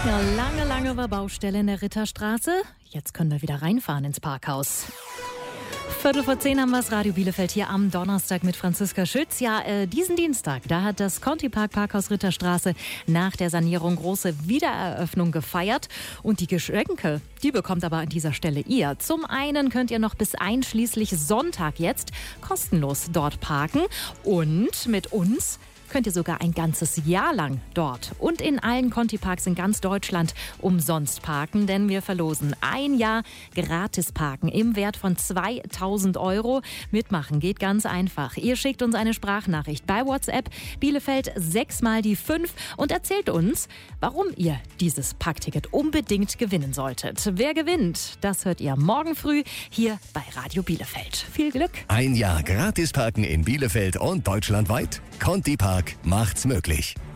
Ja, lange war Baustelle in der Ritterstraße. Jetzt können wir wieder reinfahren ins Parkhaus. 9:45 haben wir das Radio Bielefeld hier am Donnerstag mit Franziska Schütz. Ja, diesen Dienstag, da hat das Conti Park Parkhaus Ritterstraße nach der Sanierung große Wiedereröffnung gefeiert. Und die Geschenke, die bekommt aber an dieser Stelle ihr. Zum einen könnt ihr noch bis einschließlich Sonntag jetzt kostenlos dort parken. Und mit uns könnt ihr sogar ein ganzes Jahr lang dort und in allen Conti-Parks in ganz Deutschland umsonst parken, denn wir verlosen ein Jahr gratis parken im Wert von 2.000 €. Mitmachen geht ganz einfach. Ihr schickt uns eine Sprachnachricht bei WhatsApp Bielefeld 6x5 und erzählt uns, warum ihr dieses Parkticket unbedingt gewinnen solltet. Wer gewinnt, das hört ihr morgen früh hier bei Radio Bielefeld. Viel Glück! Ein Jahr gratis parken in Bielefeld und deutschlandweit. Conti Park macht's möglich.